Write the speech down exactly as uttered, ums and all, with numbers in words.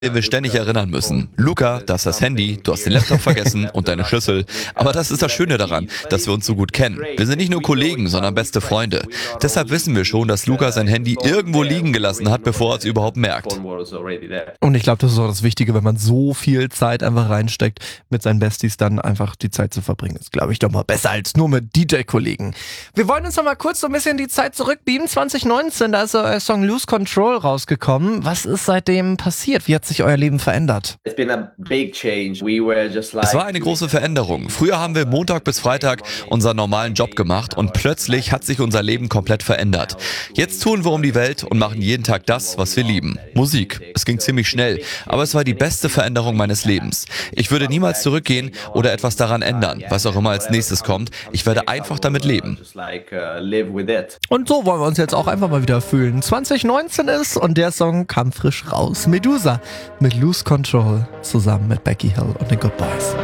den wir ständig erinnern müssen. Luca, da ist das Handy, du hast den Laptop vergessen und deine Schlüssel. Aber das ist das Schöne daran, dass wir uns so gut kennen. Wir sind nicht nur Kollegen, sondern beste Freunde. Deshalb wissen wir schon, dass Luca sein Handy irgendwo liegen gelassen hat, bevor er es überhaupt merkt. Und ich glaube, das ist auch das Wichtige, wenn man so viel Zeit einfach reinsteckt, mit seinen Besties dann einfach die Zeit zu verbringen. Ist, glaube ich, doch mal besser als nur mit D J-Kollegen. Wir wollen uns noch mal kurz so ein bisschen die Zeit zurückbeamen. zwanzig neunzehn, da ist euer Song Lose Control rausgekommen. Was ist seitdem passiert? Wie hat sich euer Leben verändert? Es war eine große Veränderung. Früher haben wir Montag bis Freitag unseren normalen Job gemacht und plötzlich hat sich unser Leben komplett verändert. Jetzt touren wir um die Welt und machen jeden Tag das, was wir lieben. Musik. Es ging ziemlich schnell, aber es war die beste Veränderung meines Lebens. Ich würde niemals zurückgehen oder etwas daran ändern, was auch immer als nächstes kommt. Ich werde einfach damit leben. Und so wollen wir uns jetzt auch einfach mal wieder fühlen. zwanzig neunzehn ist und der Song kam frisch raus. Medusa mit Lose Control zusammen mit Becky Hill und den Good Boys.